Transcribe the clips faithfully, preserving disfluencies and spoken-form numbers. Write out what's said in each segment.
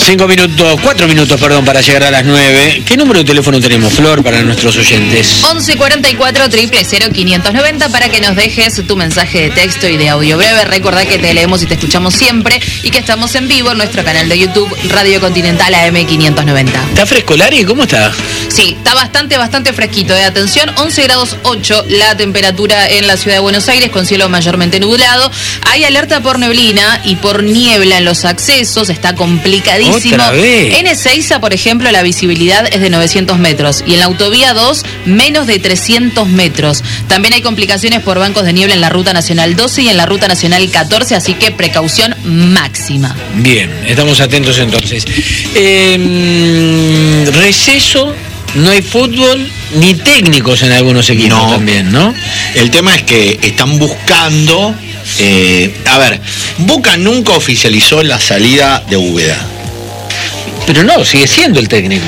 Cinco minutos, cuatro minutos, perdón, para llegar a las nueve. ¿Qué número de teléfono tenemos, Flor, para nuestros oyentes? once cuarenta y cuatro, cero cero cero, quinientos noventa para que nos dejes tu mensaje de texto y de audio breve. Recordá que te leemos y te escuchamos siempre y que estamos en vivo en nuestro canal de YouTube, Radio Continental A M quinientos noventa. ¿Está fresco, Lari? ¿Cómo está? Sí, está bastante, bastante fresquito. Eh. Atención, once grados ocho la temperatura en la ciudad de Buenos Aires con cielo mayormente nublado. Hay alerta por neblina y por niebla en los accesos, está complicadísimo. ¿Otra vez? En Ezeiza, por ejemplo, la visibilidad es de novecientos metros y en la autovía dos, menos de trescientos metros. También hay complicaciones por bancos de niebla en la Ruta Nacional doce y en la Ruta Nacional catorce, así que precaución máxima. Bien, estamos atentos entonces. Eh, receso, no hay fútbol ni técnicos en algunos equipos no. también, ¿no? El tema es que están buscando... Eh, a ver, Boca nunca oficializó la salida de Úbeda. Pero no, sigue siendo el técnico.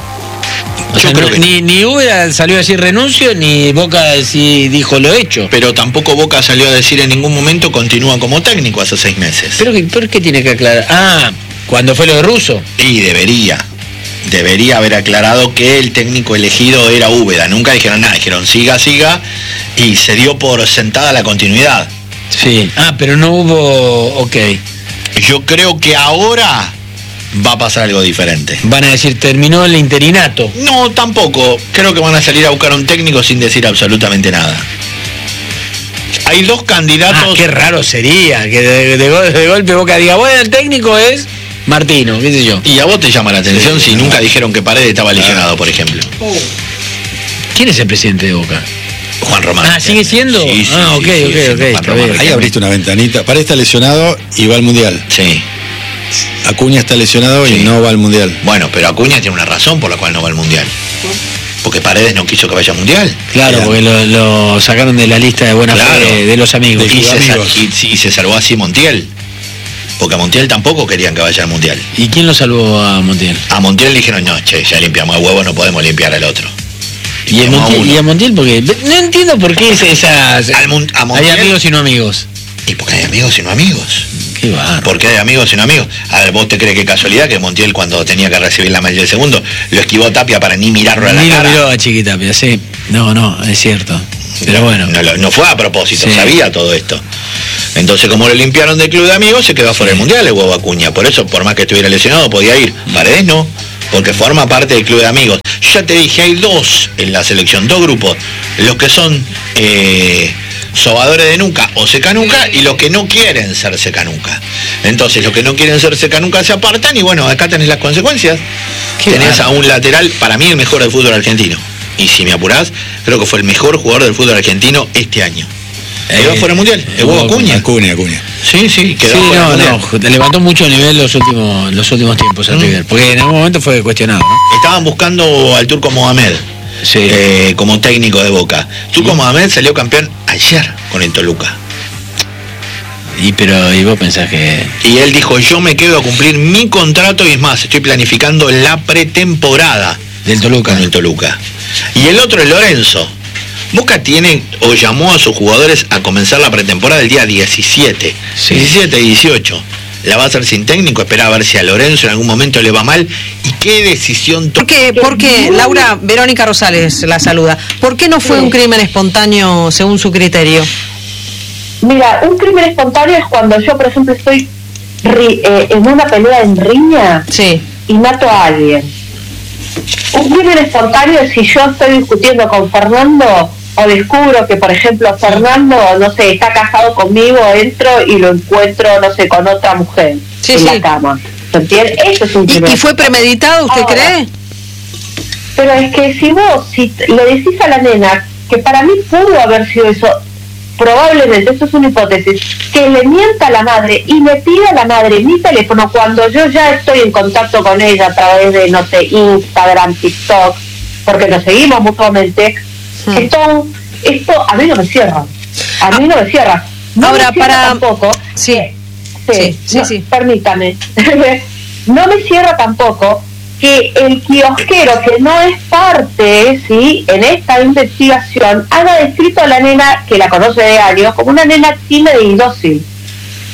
O Yo sea, creo no, que ni, ni Úbeda salió a decir renuncio, ni Boca sí dijo lo hecho. Pero tampoco Boca salió a decir en ningún momento continúa como técnico hace seis meses. ¿Pero qué, ¿por qué tiene que aclarar? Ah, cuando fue lo de Russo. Y debería. Debería haber aclarado que el técnico elegido era Úbeda. Nunca dijeron nada, dijeron siga, siga, y se dio por sentada la continuidad. Sí. Ah, pero no hubo... Ok. Yo creo que ahora va a pasar algo diferente. Van a decir, terminó el interinato. No, tampoco. Creo que van a salir a buscar un técnico sin decir absolutamente nada. Hay dos candidatos... Ah, qué raro sería que de, de, gol, de golpe Boca diga, bueno, el técnico es Martino, qué sé yo. Y a vos te llama la atención sí, si no. nunca dijeron que Paredes estaba lesionado, ah. por ejemplo. ¿Quién es el presidente de Boca? Juan Román. Ah, ¿sigue siendo? Sí, sí, ah, ok, sí, ok, sí, ok. Juan Román. Ahí abriste una ventanita. Paredes está lesionado y va al Mundial. Sí. Acuña está lesionado sí. y no va al Mundial. Bueno, pero Acuña tiene una razón por la cual no va al Mundial. Porque Paredes no quiso que vaya al Mundial. Claro, claro. porque lo, lo sacaron de la lista de buena claro. fe de, de los amigos. De y, se amigos. Sal, y, y se salvó así Montiel. Porque a Montiel tampoco querían que vaya al Mundial. ¿Y quién lo salvó a Montiel? A Montiel le dijeron, no, che, ya limpiamos el huevo, no podemos limpiar al otro. ¿Y a, Montiel, ¿Y a Montiel porque no entiendo por qué es esas... Al, a Montiel, hay amigos y no amigos. Y porque hay amigos y no amigos. Qué barro. Porque hay amigos y no amigos. A ver, ¿vos te crees que casualidad que Montiel cuando tenía que recibir la medalla del segundo lo esquivó Tapia para ni mirarlo a la ni cara? Ni lo miró a Chiquitapia, sí. No, no, es cierto. Pero bueno. No, no, no fue a propósito, sí. Sabía todo esto. Entonces, como lo limpiaron del club de amigos, se quedó fuera sí. del Mundial el huevo Acuña. Por eso, por más que estuviera lesionado, podía ir. Paredes no, porque forma parte del club de amigos. Ya te dije, hay dos en la selección, dos grupos. Los que son eh, sobadores de nuca o secanuca y los que no quieren ser secanuca. Entonces, los que no quieren ser secanuca se apartan y bueno, acá tenés las consecuencias. Qué tenés a un lateral, para mí el mejor del fútbol argentino. Y si me apurás, creo que fue el mejor jugador del fútbol argentino este año. Quedó eh, fuera del Mundial, el huevo Acuña. Acuña, Acuña. Sí, sí, quedó sí, fuera no, del Mundial. No, levantó mucho el nivel los últimos, los últimos tiempos al mm. River, porque en algún momento fue cuestionado, ¿no? Estaban buscando al Turco Mohamed sí. eh, como técnico de Boca. Turco sí. Mohamed salió campeón ayer con el Toluca. Y pero y vos pensás que... Y él dijo, yo me quedo a cumplir mi contrato y es más, estoy planificando la pretemporada del Toluca. Con el Toluca. Y el otro es Lorenzo. Boca tiene o llamó a sus jugadores a comenzar la pretemporada el día diecisiete. Sí. diecisiete y dieciocho. La va a hacer sin técnico, espera a ver si a Lorenzo en algún momento le va mal y qué decisión toma. ¿Por qué, ¿Por qué, Laura, Verónica Rosales la saluda? ¿Por qué no fue un crimen espontáneo según su criterio? Mira, un crimen espontáneo es cuando yo, por ejemplo, estoy ri, eh, en una pelea en riña sí. y mato a alguien. Un crimen espontáneo es si yo estoy discutiendo con Fernando o descubro que, por ejemplo, Fernando, no sé, está casado conmigo, entro y lo encuentro, no sé, con otra mujer sí, en sí. la cama. ¿Se entiende? Eso es un crimen. ¿Y, y fue premeditado, usted Ahora, cree? Pero es que si vos, si le decís a la nena que para mí pudo haber sido eso, probablemente, eso es una hipótesis, que le mienta a la madre y me pida a la madre mi teléfono cuando yo ya estoy en contacto con ella a través de, no sé, Instagram, TikTok, porque nos seguimos mutuamente, hmm. esto, esto a mí no me cierra, a mí no me cierra. No Ahora, me cierra para... tampoco, sí, sí, sí, sí, no, sí. permítame, no me cierra tampoco que el kiosquero que no es parte, ¿sí?, en esta investigación, haga descrito a la nena, que la conoce de años, como una nena tímida y dócil.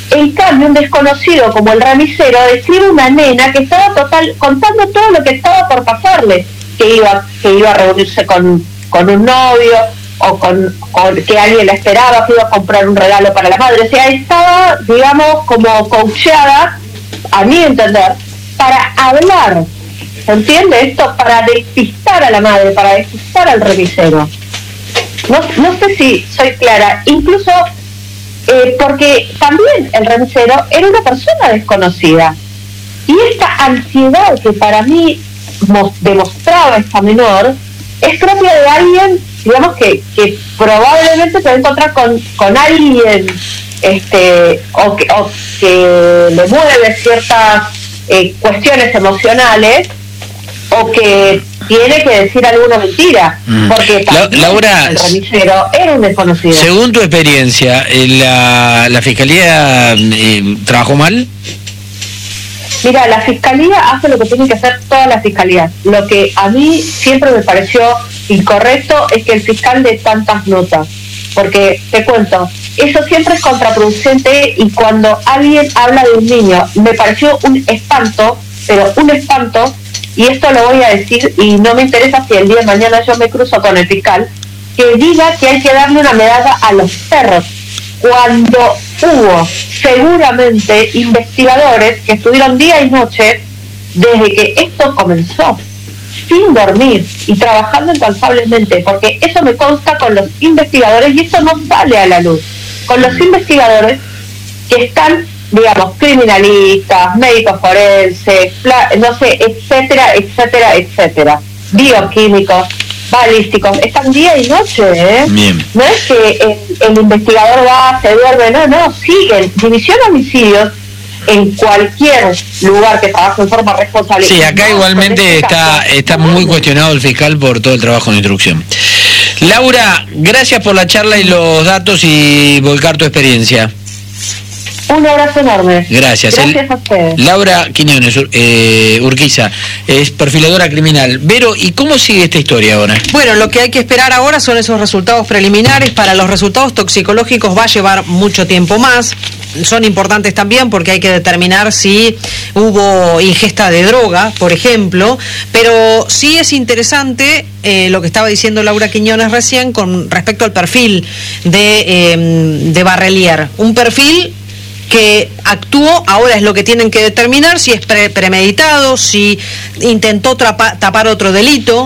En cambio, un desconocido como el remisero describe una nena que estaba total contando todo lo que estaba por pasarle, que iba que iba a reunirse con, con un novio, o con, con que alguien la esperaba, que iba a comprar un regalo para la madre. O sea, estaba, digamos, como coacheada, a mi entender, para hablar, ¿se entiende esto? Para despistar a la madre, para despistar al remisero. No, no sé si soy clara, incluso eh, porque también el remisero era una persona desconocida. Y esta ansiedad que para mí mos- demostraba esta menor es propia de alguien, digamos, que, que probablemente se va a encontrar con, con alguien este o que, o que le mueve ciertas eh, cuestiones emocionales, o que tiene que decir alguna mentira, Mm. porque La- también Laura, el remisero era un desconocido. Según tu experiencia, eh, ¿la, la fiscalía eh, trabajó mal? Mira, la fiscalía hace lo que tienen que hacer todas las fiscalías. Lo que a mí siempre me pareció incorrecto es que el fiscal dé tantas notas, porque te cuento, eso siempre es contraproducente, y cuando alguien habla de un niño, me pareció un espanto, pero un espanto, y esto lo voy a decir, y no me interesa si el día de mañana yo me cruzo con el fiscal, que diga que hay que darle una medalla a los perros, cuando hubo seguramente investigadores que estuvieron día y noche desde que esto comenzó, sin dormir y trabajando incansablemente, porque eso me consta con los investigadores, y esto no sale a la luz, con los investigadores que están, digamos, criminalistas, médicos forenses, pla- no sé, etcétera, etcétera, etcétera, bioquímicos, balísticos, están día y noche, ¿eh? Bien. No es que el, el investigador va, se duerme, no, no, siguen. División de homicidios en cualquier lugar que trabaje en forma responsable. Sí, acá No, igualmente en este está, caso, está no, muy cuestionado el fiscal por todo el trabajo de instrucción. Laura, gracias por la charla y los datos y volcar tu experiencia. Un abrazo enorme. Gracias. Gracias El- a ustedes. Laura Quiñones, eh, Urquiza, es perfiladora criminal. Vero, ¿y cómo sigue esta historia ahora? Bueno, lo que hay que esperar ahora son esos resultados preliminares. Para los resultados toxicológicos va a llevar mucho tiempo más. Son importantes también porque hay que determinar si hubo ingesta de droga, por ejemplo. Pero sí es interesante eh, lo que estaba diciendo Laura Quiñones recién con respecto al perfil de, eh, de Barrelier. Un perfil que actuó, ahora es lo que tienen que determinar, si es pre- premeditado, si intentó trapa- tapar otro delito.